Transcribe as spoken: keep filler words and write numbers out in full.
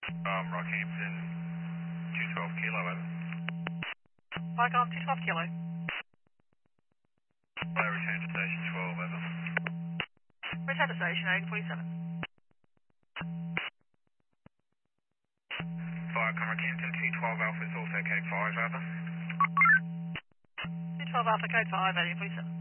Um, Rockhampton, two twelve kilo, over. Fire Golf two twelve Kilo. Fire return to station twelve, over. Return to station eight forty-seven. Fire com Rockhampton, two twelve Alpha, it's also code five, over. two twelve Alpha Code five eight forty-seven.